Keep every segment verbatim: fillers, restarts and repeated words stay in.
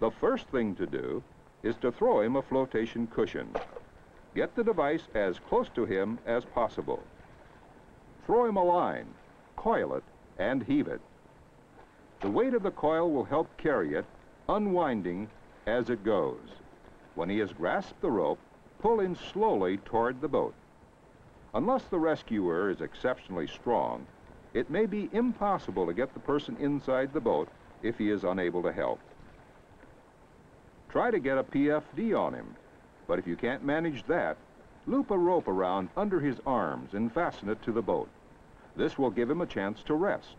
The first thing to do is to throw him a flotation cushion. Get the device as close to him as possible. Throw him a line, coil it, and heave it. The weight of the coil will help carry it, unwinding as it goes. When he has grasped the rope, pull him slowly toward the boat. Unless the rescuer is exceptionally strong, it may be impossible to get the person inside the boat if he is unable to help. Try to get a P F D on him, but if you can't manage that, loop a rope around under his arms and fasten it to the boat. This will give him a chance to rest.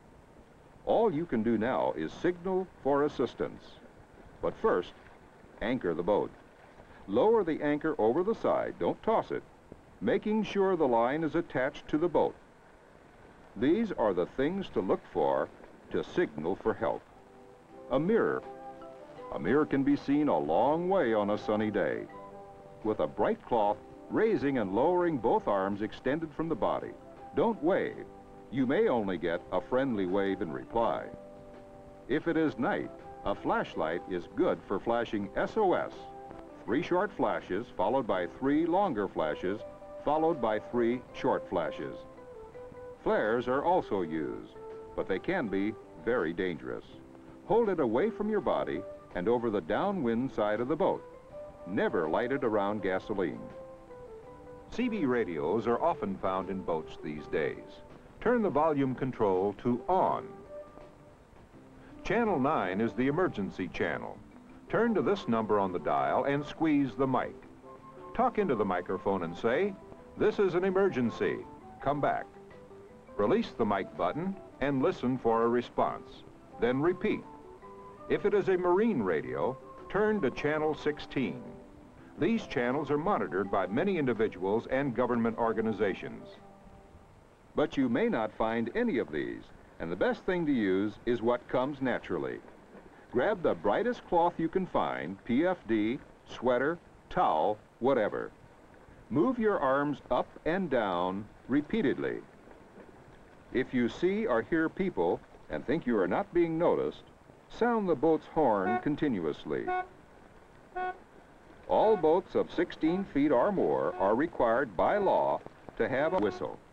All you can do now is signal for assistance. But first, anchor the boat. Lower the anchor over the side, don't toss it, making sure the line is attached to the boat. These are the things to look for to signal for help. A mirror. A mirror can be seen a long way on a sunny day. With a bright cloth, raising and lowering both arms extended from the body. Don't wave. You may only get a friendly wave in reply. If it is night, a flashlight is good for flashing S O S. Three short flashes, followed by three longer flashes, followed by three short flashes. Flares are also used, but they can be very dangerous. Hold it away from your body and over the downwind side of the boat. Never light it around gasoline. C B radios are often found in boats these days. Turn the volume control to on. Channel nine is the emergency channel. Turn to this number on the dial and squeeze the mic. Talk into the microphone and say, "This is an emergency. Come back." Release the mic button and listen for a response. Then repeat. If it is a marine radio, turn to channel sixteen. These channels are monitored by many individuals and government organizations. But you may not find any of these, and the best thing to use is what comes naturally. Grab the brightest cloth you can find, P F D, sweater, towel, whatever. Move your arms up and down repeatedly. If you see or hear people and think you are not being noticed, sound the boat's horn continuously. All boats of sixteen feet or more are required by law to have a whistle.